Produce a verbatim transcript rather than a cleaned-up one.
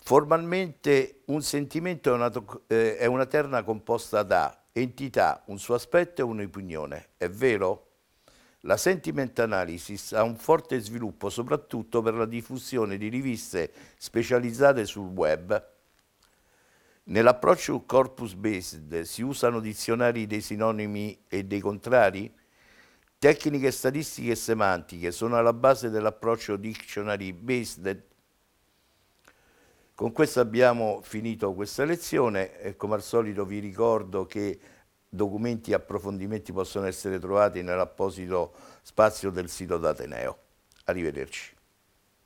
Formalmente un sentimento è una, to- eh, è una terna composta da entità, un suo aspetto e un'opinione. È vero? La sentiment analysis ha un forte sviluppo soprattutto per la diffusione di riviste specializzate sul web. Nell'approccio corpus-based si usano dizionari dei sinonimi e dei contrari? Tecniche statistiche e semantiche sono alla base dell'approccio dictionary-based. Con questo abbiamo finito questa lezione e come al solito vi ricordo che documenti e approfondimenti possono essere trovati nell'apposito spazio del sito d'Ateneo. Arrivederci.